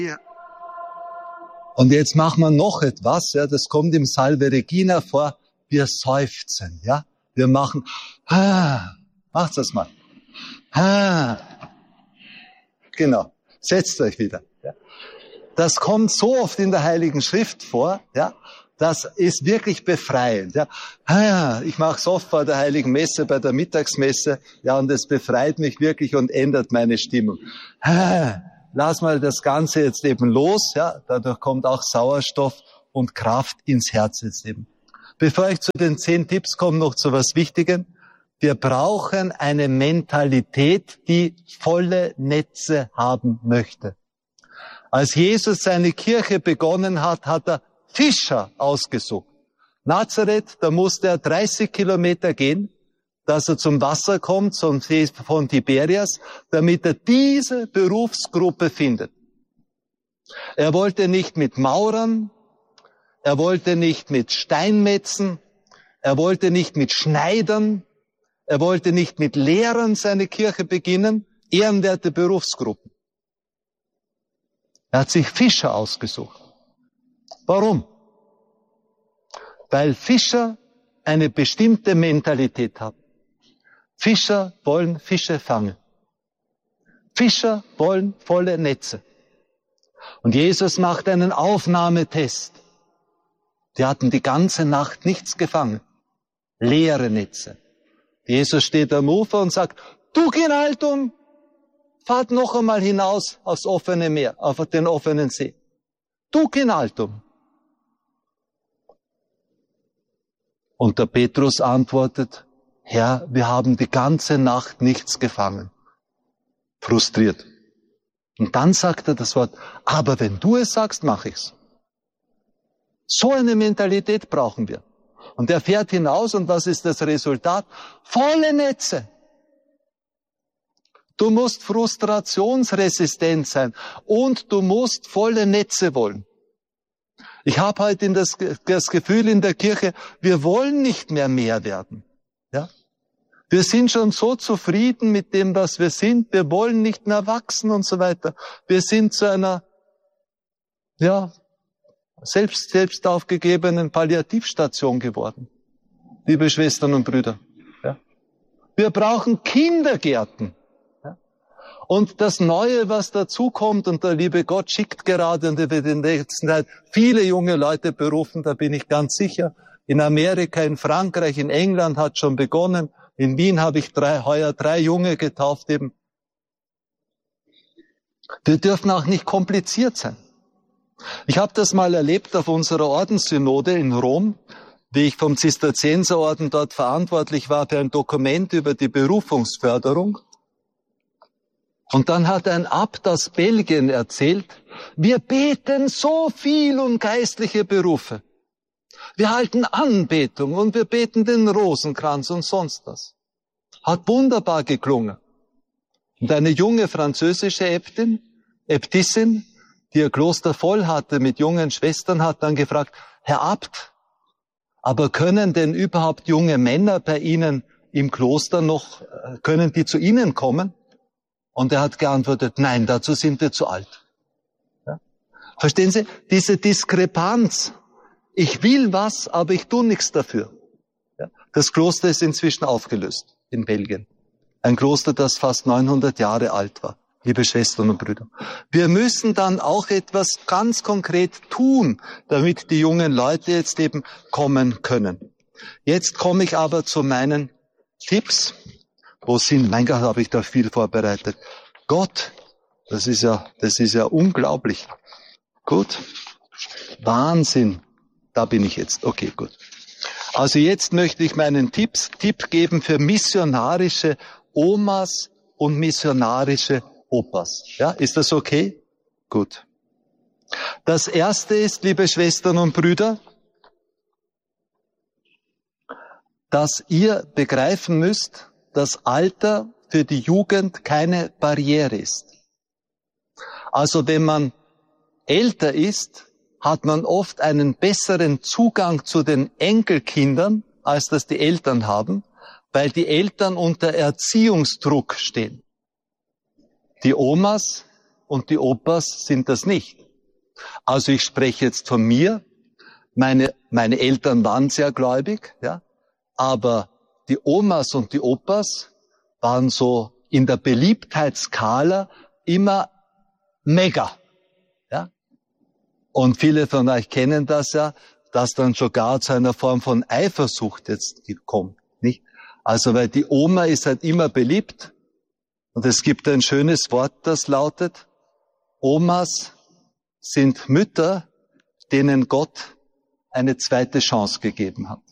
Und jetzt machen wir noch etwas, ja, das kommt im Salve Regina vor, wir seufzen, ja. Wir machen, macht's das mal. Genau, setzt euch wieder. Ja. Das kommt so oft in der Heiligen Schrift vor, ja. Das ist wirklich befreiend, ja. Ich mache es oft vor der Heiligen Messe, bei der Mittagsmesse, ja, und es befreit mich wirklich und ändert meine Stimmung. Lass mal das Ganze jetzt eben los, ja, dadurch kommt auch Sauerstoff und Kraft ins Herz jetzt eben. Bevor ich zu den 10 Tipps komme, noch zu was Wichtigem. Wir brauchen eine Mentalität, die volle Netze haben möchte. Als Jesus seine Kirche begonnen hat, hat er Fischer ausgesucht. Nazareth, da musste er 30 Kilometer gehen, dass er zum Wasser kommt, zum See von Tiberias, damit er diese Berufsgruppe findet. Er wollte nicht mit Maurern, er wollte nicht mit Steinmetzen, er wollte nicht mit Schneidern, er wollte nicht mit Lehrern seine Kirche beginnen, ehrenwerte Berufsgruppen. Er hat sich Fischer ausgesucht. Warum? Weil Fischer eine bestimmte Mentalität haben. Fischer wollen Fische fangen. Fischer wollen volle Netze. Und Jesus macht einen Aufnahmetest. Die hatten die ganze Nacht nichts gefangen. Leere Netze. Jesus steht am Ufer und sagt, du Genaltum, fahrt noch einmal hinaus aufs offene Meer, auf den offenen See. Du Genaltum. Und der Petrus antwortet, Herr, wir haben die ganze Nacht nichts gefangen. Frustriert. Und dann sagt er das Wort, aber wenn du es sagst, mache ich's. So eine Mentalität brauchen wir. Und er fährt hinaus und was ist das Resultat? Volle Netze. Du musst frustrationsresistent sein und du musst volle Netze wollen. Ich habe heute das Gefühl in der Kirche, wir wollen nicht mehr werden. Ja? Wir sind schon so zufrieden mit dem, was wir sind. Wir wollen nicht mehr wachsen und so weiter. Wir sind zu einer, selbst aufgegebenen Palliativstation geworden. Liebe Schwestern und Brüder. Ja? Wir brauchen Kindergärten. Ja? Und das Neue, was dazukommt, und der liebe Gott schickt gerade, und er wird in der nächsten Zeit viele junge Leute berufen, da bin ich ganz sicher. In Amerika, in Frankreich, in England hat schon begonnen. In Wien habe ich heuer 3 Junge getauft eben. Wir dürfen auch nicht kompliziert sein. Ich habe das mal erlebt auf unserer Ordenssynode in Rom, wie ich vom Zisterzienserorden dort verantwortlich war für ein Dokument über die Berufungsförderung. Und dann hat ein Abt aus Belgien erzählt, wir beten so viel um geistliche Berufe. Wir halten Anbetung und wir beten den Rosenkranz und sonst was. Hat wunderbar geklungen. Und eine junge französische Äbtissin, die ihr Kloster voll hatte mit jungen Schwestern, hat dann gefragt, Herr Abt, aber können denn überhaupt junge Männer bei Ihnen im Kloster noch, können die zu Ihnen kommen? Und er hat geantwortet, nein, dazu sind wir zu alt. Ja? Verstehen Sie, diese Diskrepanz. Ich will was, aber ich tue nichts dafür. Ja? Das Kloster ist inzwischen aufgelöst in Belgien. Ein Kloster, das fast 900 Jahre alt war. Liebe Schwestern und Brüder, wir müssen dann auch etwas ganz konkret tun, damit die jungen Leute jetzt eben kommen können. Jetzt komme ich aber zu meinen Tipps. Wo sind, mein Gott, habe ich da viel vorbereitet. Gott, das ist ja unglaublich. Gut. Wahnsinn. Da bin ich jetzt. Okay, gut. Also jetzt möchte ich meinen Tipp geben für missionarische Omas und missionarische Opas. Ja, ist das okay? Gut. Das erste ist, liebe Schwestern und Brüder, dass ihr begreifen müsst, dass Alter für die Jugend keine Barriere ist. Also wenn man älter ist, hat man oft einen besseren Zugang zu den Enkelkindern, als das die Eltern haben, weil die Eltern unter Erziehungsdruck stehen. Die Omas und die Opas sind das nicht. Also ich spreche jetzt von mir. Meine Eltern waren sehr gläubig, ja, aber die Omas und die Opas waren so in der Beliebtheitsskala immer mega, ja. Und viele von euch kennen das ja, dass dann schon gar zu einer Form von Eifersucht jetzt kommt, nicht? Also weil die Oma ist halt immer beliebt und es gibt ein schönes Wort, das lautet: Omas sind Mütter, denen Gott eine zweite Chance gegeben hat.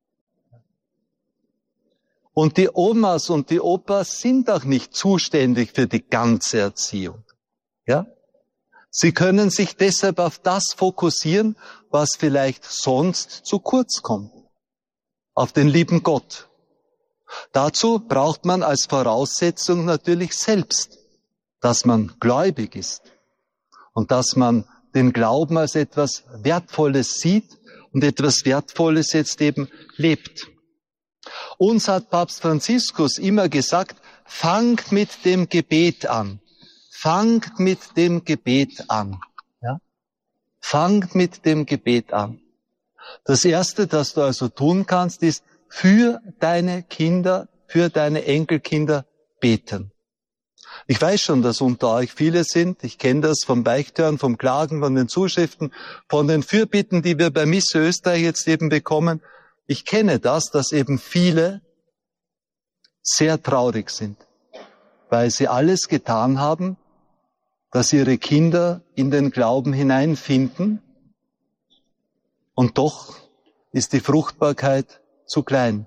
Und die Omas und die Opas sind auch nicht zuständig für die ganze Erziehung. Ja? Sie können sich deshalb auf das fokussieren, was vielleicht sonst zu kurz kommt. Auf den lieben Gott. Dazu braucht man als Voraussetzung natürlich selbst, dass man gläubig ist und dass man den Glauben als etwas Wertvolles sieht und etwas Wertvolles jetzt eben lebt. Uns hat Papst Franziskus immer gesagt, fangt mit dem Gebet an. Fangt mit dem Gebet an. Ja? Fangt mit dem Gebet an. Das Erste, das du also tun kannst, ist für deine Kinder, für deine Enkelkinder beten. Ich weiß schon, dass unter euch viele sind. Ich kenne das vom Beichthören, vom Klagen, von den Zuschriften, von den Fürbitten, die wir bei Misse Österreich jetzt eben bekommen. Ich kenne das, dass eben viele sehr traurig sind, weil sie alles getan haben, dass ihre Kinder in den Glauben hineinfinden, und doch ist die Fruchtbarkeit zu klein.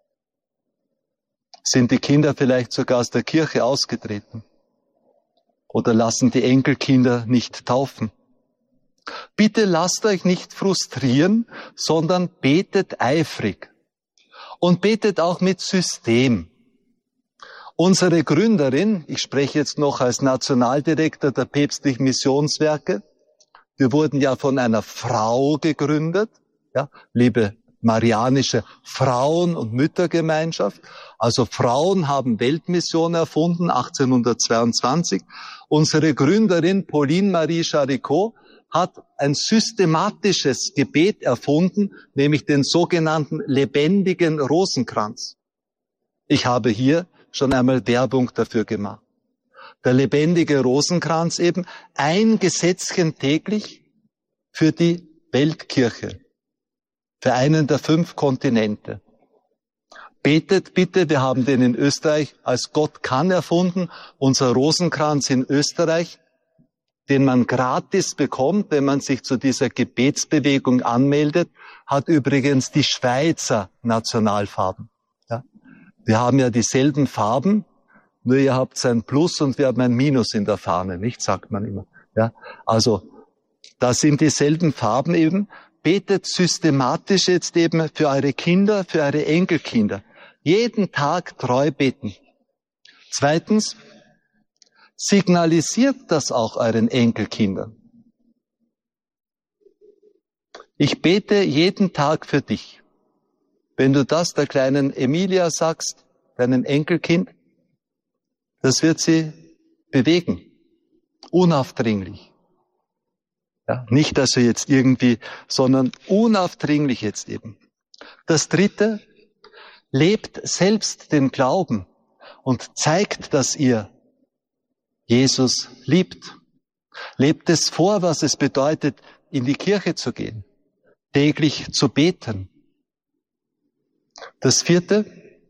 Sind die Kinder vielleicht sogar aus der Kirche ausgetreten oder lassen die Enkelkinder nicht taufen? Bitte lasst euch nicht frustrieren, sondern betet eifrig und betet auch mit System. Unsere Gründerin, ich spreche jetzt noch als Nationaldirektor der päpstlichen Missionswerke, wir wurden ja von einer Frau gegründet, ja, liebe Marianische Frauen- und Müttergemeinschaft. Also Frauen haben Weltmission erfunden, 1822. Unsere Gründerin Pauline Marie Jaricot hat ein systematisches Gebet erfunden, nämlich den sogenannten lebendigen Rosenkranz. Ich habe hier schon einmal Werbung dafür gemacht. Der lebendige Rosenkranz eben, ein Gesetzchen täglich für die Weltkirche, für einen der 5 Kontinente. Betet bitte, wir haben den in Österreich als Gott kann erfunden, unser Rosenkranz in Österreich, den man gratis bekommt, wenn man sich zu dieser Gebetsbewegung anmeldet, hat übrigens die Schweizer Nationalfarben. Ja? Wir haben ja dieselben Farben, nur ihr habt ein Plus und wir haben ein Minus in der Fahne, nicht, sagt man immer. Ja? Also, das sind dieselben Farben eben. Betet systematisch jetzt eben für eure Kinder, für eure Enkelkinder. Jeden Tag treu beten. Zweitens, signalisiert das auch euren Enkelkindern. Ich bete jeden Tag für dich. Wenn du das der kleinen Emilia sagst, deinem Enkelkind, das wird sie bewegen. Unaufdringlich. Ja, nicht, dass sie jetzt irgendwie, sondern unaufdringlich jetzt eben. Das Dritte, lebt selbst den Glauben und zeigt, dass ihr Jesus liebt. Lebt es vor, was es bedeutet, in die Kirche zu gehen, täglich zu beten. Das Vierte,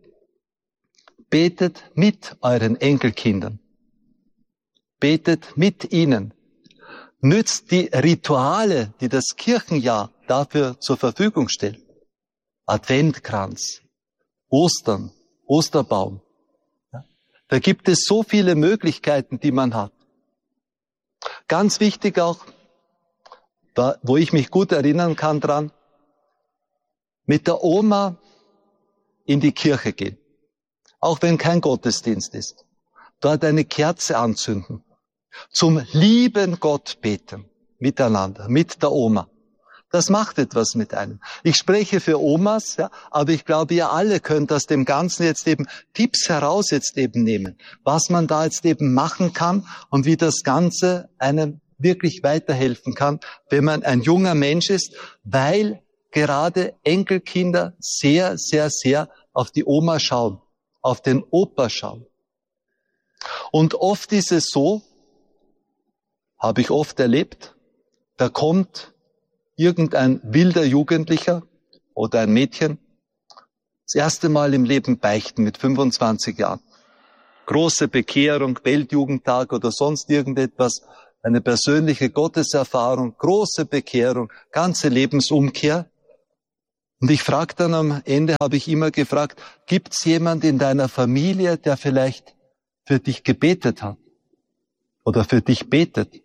betet mit euren Enkelkindern. Betet mit ihnen. Nützt die Rituale, die das Kirchenjahr dafür zur Verfügung stellt. Adventkranz, Ostern, Osterbaum. Ja, da gibt es so viele Möglichkeiten, die man hat. Ganz wichtig auch, wo ich mich gut erinnern kann dran, mit der Oma in die Kirche gehen. Auch wenn kein Gottesdienst ist. Dort eine Kerze anzünden. Zum lieben Gott beten. Miteinander, mit der Oma. Das macht etwas mit einem. Ich spreche für Omas, ja, aber ich glaube, ihr alle könnt aus dem Ganzen jetzt eben Tipps heraus jetzt eben nehmen, was man da jetzt eben machen kann und wie das Ganze einem wirklich weiterhelfen kann, wenn man ein junger Mensch ist, weil gerade Enkelkinder sehr, sehr, sehr auf die Oma schauen, auf den Opa schauen. Und oft ist es so, habe ich oft erlebt, da kommt irgendein wilder Jugendlicher oder ein Mädchen das erste Mal im Leben beichten mit 25 Jahren. Große Bekehrung, Weltjugendtag oder sonst irgendetwas, eine persönliche Gotteserfahrung, große Bekehrung, ganze Lebensumkehr. Und ich frage dann am Ende, habe ich immer gefragt, gibt's jemand in deiner Familie, der vielleicht für dich gebetet hat oder für dich betet?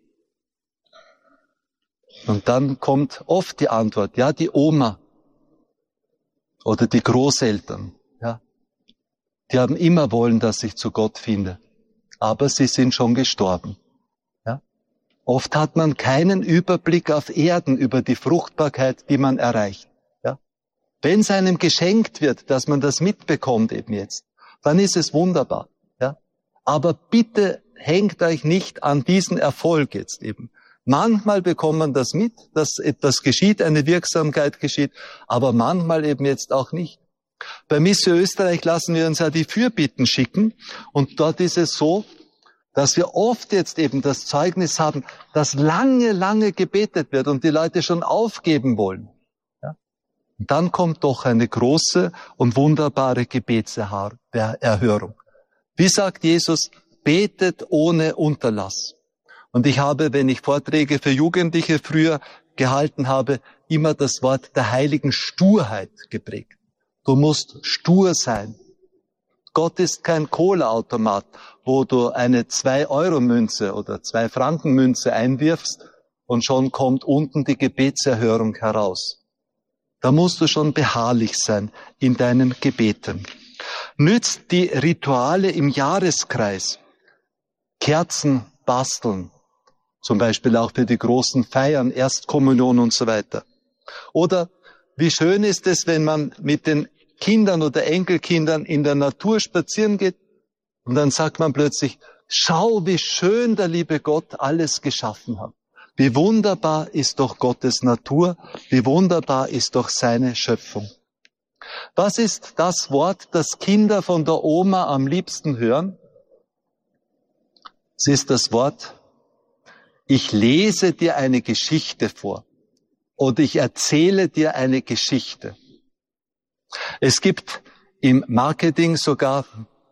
Und dann kommt oft die Antwort, ja, die Oma oder die Großeltern, ja, die haben immer wollen, dass ich zu Gott finde, aber sie sind schon gestorben. Ja. Oft hat man keinen Überblick auf Erden über die Fruchtbarkeit, die man erreicht. Ja. Wenn es einem geschenkt wird, dass man das mitbekommt eben jetzt, dann ist es wunderbar. Ja. Aber bitte hängt euch nicht an diesen Erfolg jetzt eben. Manchmal bekommt man das mit, dass etwas geschieht, eine Wirksamkeit geschieht, aber manchmal eben jetzt auch nicht. Bei Missio Österreich lassen wir uns ja die Fürbitten schicken und dort ist es so, dass wir oft jetzt eben das Zeugnis haben, dass lange, lange gebetet wird und die Leute schon aufgeben wollen. Ja? Und dann kommt doch eine große und wunderbare Gebetserhörung. Wie sagt Jesus, betet ohne Unterlass. Und ich habe, wenn ich Vorträge für Jugendliche früher gehalten habe, immer das Wort der heiligen Sturheit geprägt. Du musst stur sein. Gott ist kein Cola-Automat, wo du eine 2-Euro-Münze oder 2-Franken-Münze einwirfst und schon kommt unten die Gebetserhörung heraus. Da musst du schon beharrlich sein in deinen Gebeten. Nützt die Rituale im Jahreskreis. Kerzen basteln. Zum Beispiel auch für die großen Feiern, Erstkommunion und so weiter. Oder wie schön ist es, wenn man mit den Kindern oder Enkelkindern in der Natur spazieren geht und dann sagt man plötzlich, schau, wie schön der liebe Gott alles geschaffen hat. Wie wunderbar ist doch Gottes Natur, wie wunderbar ist doch seine Schöpfung. Was ist das Wort, das Kinder von der Oma am liebsten hören? Es ist das Wort, ich lese dir eine Geschichte vor oder ich erzähle dir eine Geschichte. Es gibt im Marketing sogar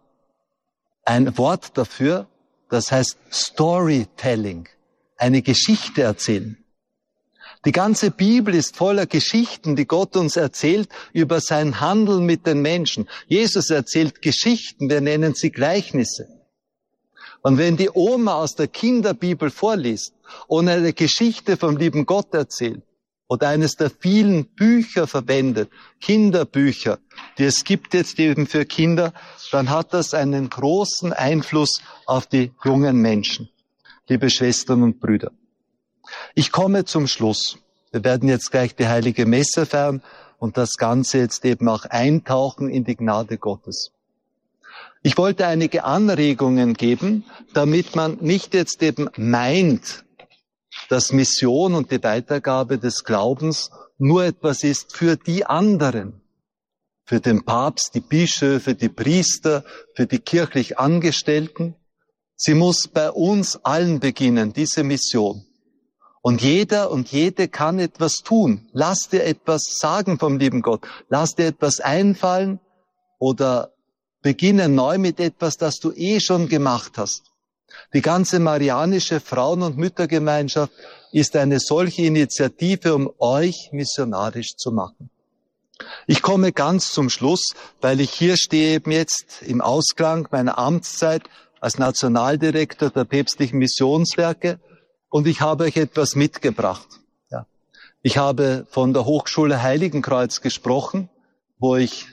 ein Wort dafür, das heißt Storytelling, eine Geschichte erzählen. Die ganze Bibel ist voller Geschichten, die Gott uns erzählt über sein Handeln mit den Menschen. Jesus erzählt Geschichten, wir nennen sie Gleichnisse. Und wenn die Oma aus der Kinderbibel vorliest und eine Geschichte vom lieben Gott erzählt oder eines der vielen Bücher verwendet, Kinderbücher, die es gibt jetzt eben für Kinder, dann hat das einen großen Einfluss auf die jungen Menschen, liebe Schwestern und Brüder. Ich komme zum Schluss. Wir werden jetzt gleich die Heilige Messe feiern und das Ganze jetzt eben auch eintauchen in die Gnade Gottes. Ich wollte einige Anregungen geben, damit man nicht jetzt eben meint, dass Mission und die Weitergabe des Glaubens nur etwas ist für die anderen, für den Papst, die Bischöfe, die Priester, für die kirchlich Angestellten. Sie muss bei uns allen beginnen, diese Mission. Und jeder und jede kann etwas tun. Lass dir etwas sagen vom lieben Gott. Lass dir etwas einfallen oder beginne neu mit etwas, das du schon gemacht hast. Die ganze marianische Frauen- und Müttergemeinschaft ist eine solche Initiative, um euch missionarisch zu machen. Ich komme ganz zum Schluss, weil ich hier stehe eben jetzt im Ausklang meiner Amtszeit als Nationaldirektor der päpstlichen Missionswerke und ich habe euch etwas mitgebracht. Ja. Ich habe von der Hochschule Heiligenkreuz gesprochen, wo ich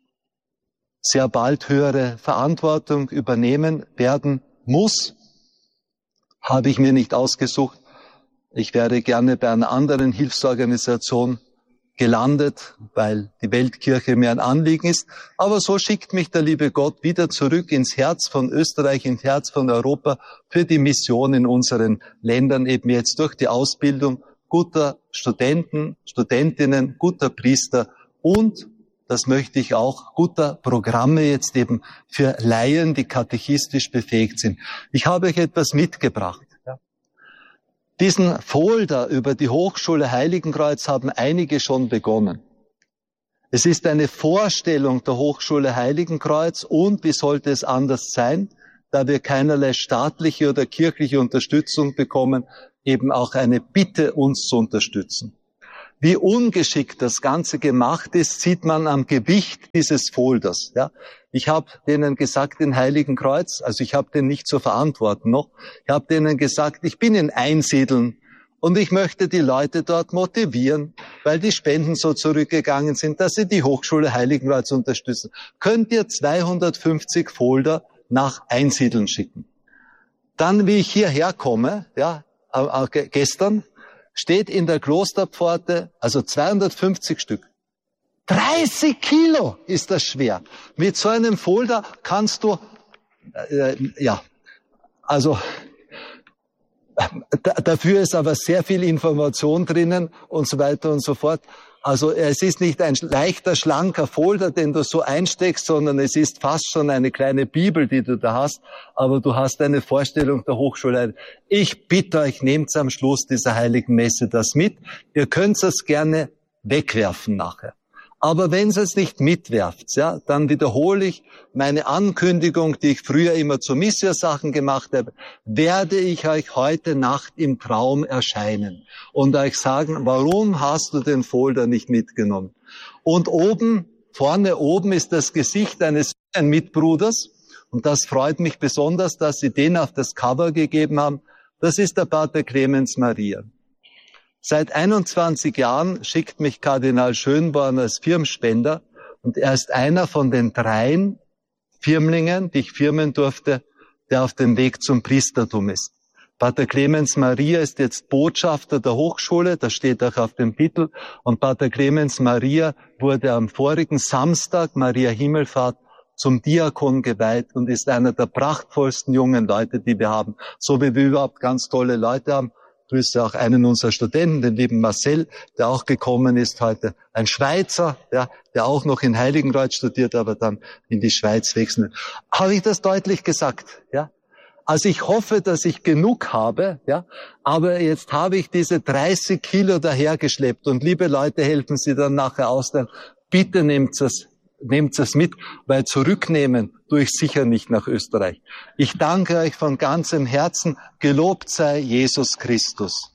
sehr bald höhere Verantwortung übernehmen werden muss, habe ich mir nicht ausgesucht. Ich wäre gerne bei einer anderen Hilfsorganisation gelandet, weil die Weltkirche mir ein Anliegen ist. Aber so schickt mich der liebe Gott wieder zurück ins Herz von Österreich, ins Herz von Europa für die Mission in unseren Ländern, eben jetzt durch die Ausbildung guter Studenten, Studentinnen, guter Priester und, das möchte ich auch, guter Programme jetzt eben für Laien, die katechistisch befähigt sind. Ich habe euch etwas mitgebracht. Diesen Folder über die Hochschule Heiligenkreuz haben einige schon begonnen. Es ist eine Vorstellung der Hochschule Heiligenkreuz und, wie sollte es anders sein, da wir keinerlei staatliche oder kirchliche Unterstützung bekommen, eben auch eine Bitte, uns zu unterstützen. Wie ungeschickt das Ganze gemacht ist, sieht man am Gewicht dieses Folders. Ja. Ich habe denen gesagt, in Heiligenkreuz, also ich habe den nicht zu verantworten noch, ich habe denen gesagt, ich bin in Einsiedeln und ich möchte die Leute dort motivieren, weil die Spenden so zurückgegangen sind, dass sie die Hochschule Heiligenkreuz unterstützen. Könnt ihr 250 Folder nach Einsiedeln schicken? Dann, wie ich hierher komme, ja, gestern, steht in der Klosterpforte, also 250 Stück. 30 Kilo ist das schwer. Mit so einem Folder kannst du, dafür ist aber sehr viel Information drinnen und so weiter und so fort. Also es ist nicht ein leichter, schlanker Folder, den du so einsteckst, sondern es ist fast schon eine kleine Bibel, die du da hast. Aber du hast eine Vorstellung der Hochschule. Ich bitte euch, nehmt am Schluss dieser Heiligen Messe das mit. Ihr könnt es gerne wegwerfen nachher. Aber wenn ihr es nicht mitwerft, ja, dann wiederhole ich meine Ankündigung, die ich früher immer zu Missio-Sachen gemacht habe, werde ich euch heute Nacht im Traum erscheinen und euch sagen, warum hast du den Folder nicht mitgenommen? Und vorne oben ist das Gesicht eines Mitbruders und das freut mich besonders, dass sie den auf das Cover gegeben haben. Das ist der Pater Clemens Maria. Seit 21 Jahren schickt mich Kardinal Schönborn als Firmspender und er ist einer von den 3 Firmlingen, die ich firmen durfte, der auf dem Weg zum Priestertum ist. Pater Clemens Maria ist jetzt Botschafter der Hochschule, das steht auch auf dem Titel, und Pater Clemens Maria wurde am vorigen Samstag, Maria Himmelfahrt, zum Diakon geweiht und ist einer der prachtvollsten jungen Leute, die wir haben, so wie wir überhaupt ganz tolle Leute haben. Ich grüße auch einen unserer Studenten, den lieben Marcel, der auch gekommen ist heute. Ein Schweizer, ja, der auch noch in Heiligenkreuz studiert, aber dann in die Schweiz wechselt. Habe ich das deutlich gesagt? Ja? Also ich hoffe, dass ich genug habe, ja, aber jetzt habe ich diese 30 Kilo dahergeschleppt und liebe Leute, helfen Sie dann nachher aus, denn bitte nehmt es mit, weil zurücknehmen tue ich sicher nicht nach Österreich. Ich danke euch von ganzem Herzen. Gelobt sei Jesus Christus.